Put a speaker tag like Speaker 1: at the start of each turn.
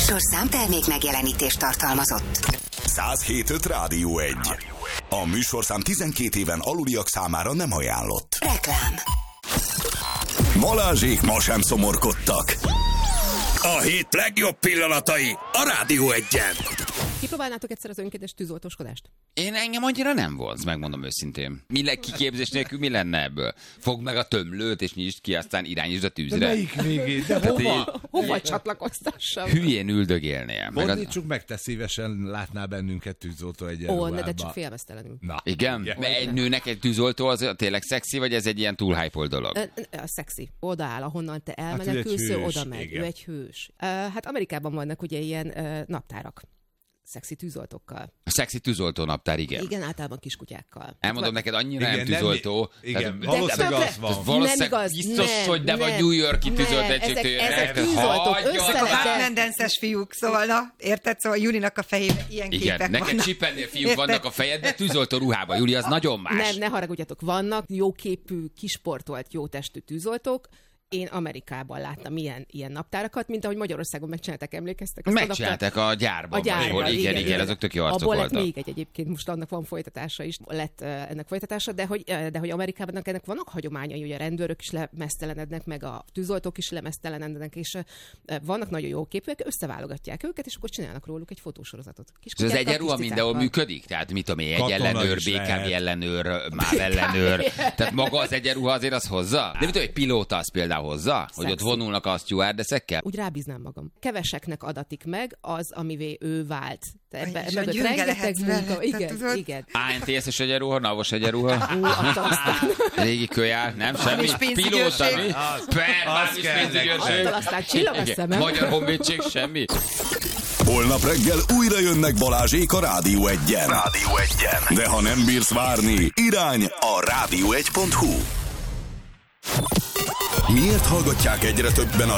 Speaker 1: Műsorszám termék megjelenítést tartalmazott.
Speaker 2: 107.5 Rádió 1. A műsorszám 12 éven aluliak számára nem ajánlott.
Speaker 1: Reklám.
Speaker 2: Balázsék ma sem szomorkodtak.
Speaker 3: A hét legjobb pillanatai a Rádió 1-en.
Speaker 4: Kipróbálnátok egyszer az önkéntes tűzoltóskodást?
Speaker 5: Engem annyira nem vonz, megmondom őszintén. Kiképzés nélkül mi lenne ebből? Fogd meg a tömlőt, és nyisd ki, aztán irányítsd a tűzre.
Speaker 6: De melyik végén? De
Speaker 4: Hova csatlakoztassam?
Speaker 5: Hülyén üldögélnél.
Speaker 6: Fordítsuk meg, te szívesen látnál bennünket tűzoltó egyenruhába.
Speaker 4: De csak félmeztelenül.
Speaker 6: Na.
Speaker 5: Igen? Egy nőnek egy tűzoltó az tényleg szexi, vagy ez egy ilyen túl hype dolog?
Speaker 4: A szexi. Odaáll, ahonnan te
Speaker 6: ő
Speaker 4: elmenekülsz,
Speaker 6: egy hős,
Speaker 4: oda megy.
Speaker 6: igen.
Speaker 4: Ő egy hős. Hát Amerikában vannak ugye ilyen naptárak. Szexi tűzoltókkal.
Speaker 5: A szexi tűzoltó naptár, igen.
Speaker 4: Igen, általában kiskutyákkal.
Speaker 5: Elmondom neked, annyira
Speaker 6: Igen,
Speaker 5: nem tűzoltó.
Speaker 6: Igen,
Speaker 5: Tehát-
Speaker 6: valószínűleg az van.
Speaker 5: Valószínűleg biztos, hogy nem a New York-i tűzolt egység.
Speaker 4: Ezek tűzoltók,
Speaker 7: A Harmendenses fiúk, szóval, na, érted? Szóval Julinak a fejében ilyen
Speaker 5: Igen,
Speaker 7: képek
Speaker 5: neked
Speaker 7: vannak.
Speaker 5: csipennél fiúk vannak a fejedben, tűzoltó ruhában. Júli, az nagyon más.
Speaker 4: Ne haragudjatok, vannak jóképű, kisportolt, jó testű tűzoltók. Én Amerikában láttam ilyen naptárakat, mint ahogy Magyarországon megcsinálták, emlékeztek?
Speaker 5: Megcsinálták a gyárban.
Speaker 4: A gyárban,
Speaker 5: valahol. Igen, azok tök jó arcok
Speaker 4: abból lett
Speaker 5: voltak.
Speaker 4: még egyébként, most annak van folytatása is, lett ennek folytatása, de hogy Amerikában ennek vannak hagyományai, hogy a rendőrök is lemeztelenednek, meg a tűzoltók is lemeztelenednek, és vannak nagyon jó képűek, összeválogatják őket, és akkor csinálnak róluk egy fotósorozatot.
Speaker 5: És az egyenruha mindenhol működik? Tehát mit tudom én, egy ellenőr, BKV ellenőr, MÁV ellenőr. Tehát maga az egyenruha azért az hozza? De mit tudom, egy pilóta az például hozza? Hogy ott vonulnak a stewardessekkel?
Speaker 4: Úgy rábíznám magam. Keveseknek adatik meg az, amivé ő vált.
Speaker 7: És a
Speaker 4: Mögött
Speaker 7: gyönge
Speaker 4: rengeteg
Speaker 7: lehetsz
Speaker 4: munka.
Speaker 7: vele, tudod?
Speaker 4: Igen.
Speaker 5: ANTS-es egyenruha, NAV-os egyenruha?
Speaker 4: Aztán
Speaker 5: Régi kölyál, nem semmi?
Speaker 7: És pénzügyőrség.
Speaker 5: Pilóta, mi?
Speaker 6: Az kell
Speaker 5: pénzügyőrség.
Speaker 4: aztán csillog a szemem.
Speaker 5: Magyar Honvédség, semmi?
Speaker 2: Holnap reggel újra jönnek Balázsék a Rádió 1-en. De ha nem bírsz várni, irány a rádió1.hu. Miért hallgatják egyre többen a